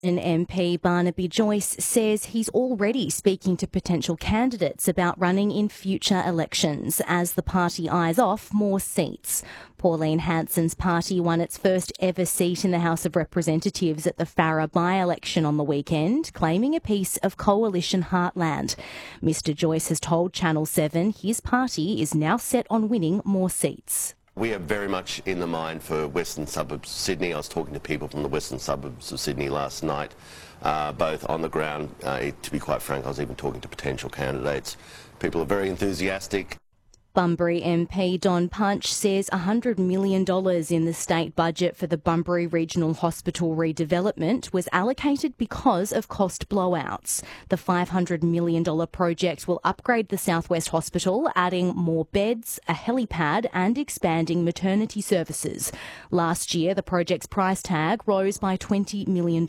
An MP, Barnaby Joyce, says he's already speaking to potential candidates about running in future elections as the party eyes off more seats. Pauline Hanson's party won its first ever seat in the House of Representatives at the Farrer by-election on the weekend, claiming a piece of coalition heartland. Mr Joyce has told Channel 7 his party is now set on winning more seats. We are very much in the mind for western suburbs of Sydney. I was talking to people from the western suburbs of Sydney last night, both on the ground. To be quite frank, I was even talking to potential candidates. People are very enthusiastic. Bunbury MP Don Punch says $100 million in the state budget for the Bunbury Regional Hospital redevelopment was allocated because of cost blowouts. The $500 million project will upgrade the Southwest Hospital, adding more beds, a helipad and expanding maternity services. Last year, the project's price tag rose by $20 million.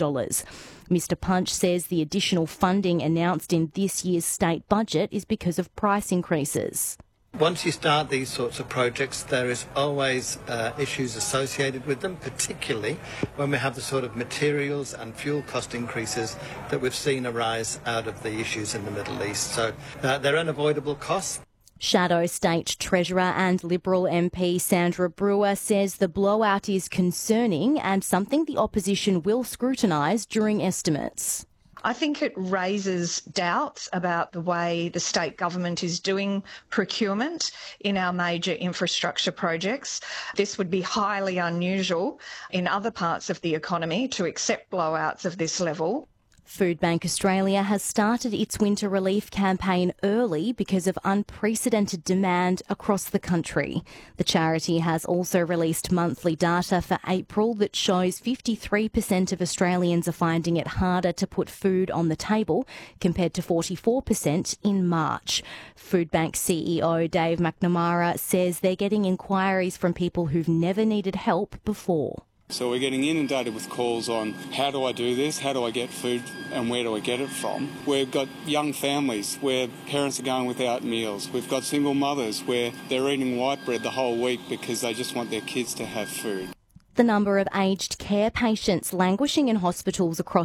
Mr Punch says the additional funding announced in this year's state budget is because of price increases. Once you start these sorts of projects, there is always issues associated with them, particularly when we have the sort of materials and fuel cost increases that we've seen arise out of the issues in the Middle East. So they're unavoidable costs. Shadow State Treasurer and Liberal MP Sandra Brewer says the blowout is concerning and something the opposition will scrutinise during estimates. I think it raises doubts about the way the state government is doing procurement in our major infrastructure projects. This would be highly unusual in other parts of the economy to accept blowouts of this level. Foodbank Australia has started its winter relief campaign early because of unprecedented demand across the country. The charity has also released monthly data for April that shows 53% of Australians are finding it harder to put food on the table compared to 44% in March. Foodbank CEO Dave McNamara says they're getting inquiries from people who've never needed help before. So we're getting inundated with calls on how do I do this, how do I get food and where do I get it from. We've got young families where parents are going without meals. We've got single mothers where they're eating white bread the whole week because they just want their kids to have food. The number of aged care patients languishing in hospitals across